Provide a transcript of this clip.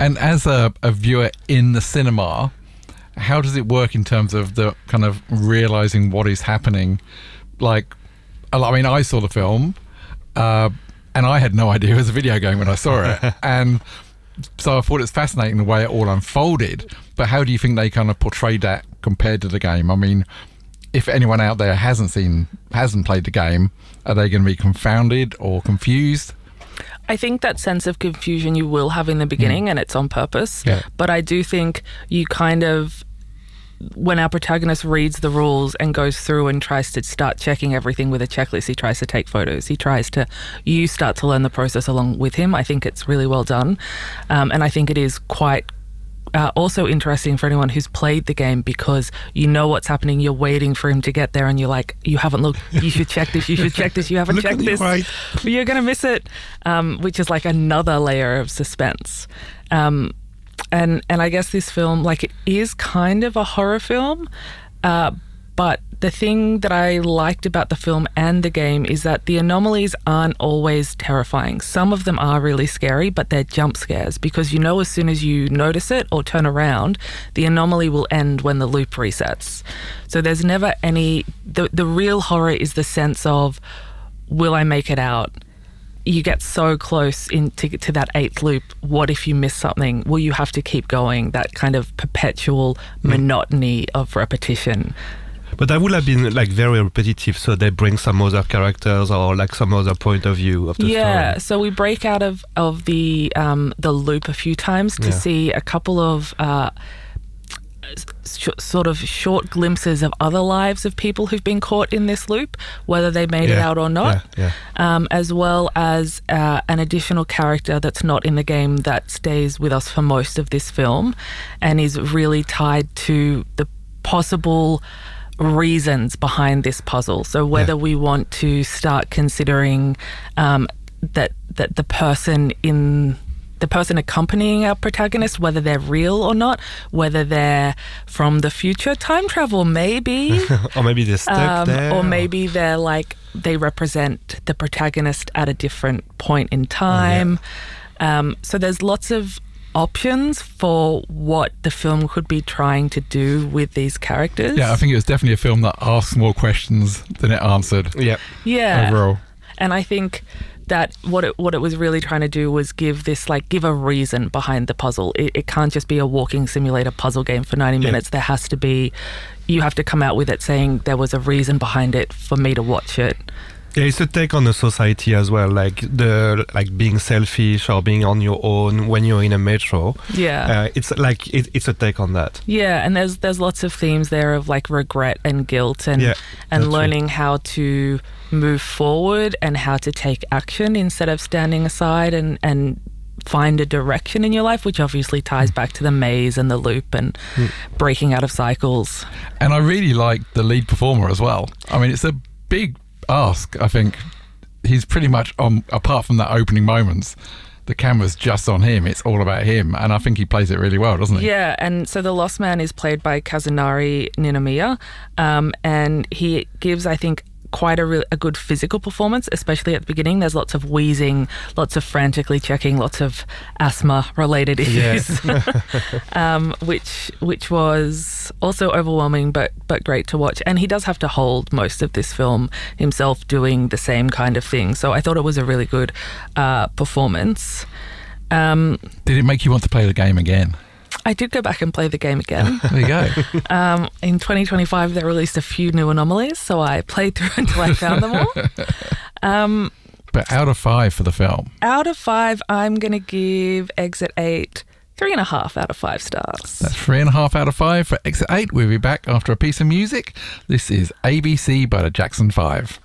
And as a viewer in the cinema, how does it work in terms of the kind of realizing what is happening? Like, I mean, I saw the film, and I had no idea it was a video game when I saw it. And so I thought it's fascinating the way it all unfolded. But how do you think they kind of portrayed that compared to the game? I mean, if anyone out there hasn't played the game, are they going to be confounded or confused? I think that sense of confusion you will have in the beginning, and it's on purpose. Yeah. But I do think you kind of, when our protagonist reads the rules and goes through and tries to start checking everything with a checklist, he tries to take photos, you start to learn the process along with him. I think it's really well done. And I think it is quite also interesting for anyone who's played the game, because you know what's happening, you're waiting for him to get there, and you're like, you haven't looked, you should check this, you haven't checked this, right. You're going to miss it, which is like another layer of suspense. And I guess this film, like, it is kind of a horror film, but the thing that I liked about the film and the game is that the anomalies aren't always terrifying. Some of them are really scary, but they're jump scares, because you know as soon as you notice it or turn around, the anomaly will end when the loop resets. So there's never any... The real horror is the sense of, will I make it out? You get so close to that eighth loop. What if you miss something? Will you have to keep going? That kind of perpetual monotony of repetition. But that would have been like very repetitive, so they bring some other characters or like some other point of view of the story. Yeah, so we break out of the loop a few times to see a couple of sort of short glimpses of other lives of people who've been caught in this loop, whether they made it out or not, as well as an additional character that's not in the game that stays with us for most of this film and is really tied to the possible reasons behind this puzzle. So whether we want to start considering that the person accompanying our protagonist, whether they're real or not, whether they're from the future, time travel maybe, or maybe they're stuck there, or maybe they're like, they represent the protagonist at a different point in time. So there's lots of options for what the film could be trying to do with these characters. Yeah, I think it was definitely a film that asked more questions than it answered. Yeah. Overall. And I think that what it was really trying to do was give a reason behind the puzzle. It can't just be a walking simulator puzzle game for 90 minutes. There has to be, you have to come out with it saying there was a reason behind it for me to watch it. Yeah, it's a take on the society as well, like being selfish or being on your own when you're in a metro. Yeah, it's like it's a take on that. Yeah, and there's lots of themes there of like regret and guilt and learning how to move forward and how to take action instead of standing aside and find a direction in your life, which obviously ties back to the maze and the loop and breaking out of cycles. And I really like the lead performer as well. I mean, it's a big ask. I think he's pretty much on, apart from that opening moments, the camera's just on him. It's all about him, and I think he plays it really well, doesn't he? Yeah, and so the Lost Man is played by Kazunari Ninomiya, and he gives, I think, quite a good physical performance, especially at the beginning. There's lots of wheezing, lots of frantically checking, lots of asthma-related issues, which was also overwhelming, but great to watch. And he does have to hold most of this film himself, doing the same kind of thing. So I thought it was a really good performance. Did it make you want to play the game again? I did go back and play the game again. There you go. In 2025, they released a few new anomalies, so I played through until I found them all. But out of 5 for the film? Out of 5, I'm going to give Exit 8 3.5 out of 5 stars. That's 3.5 out of 5 for Exit 8. We'll be back after a piece of music. This is ABC by the Jackson 5.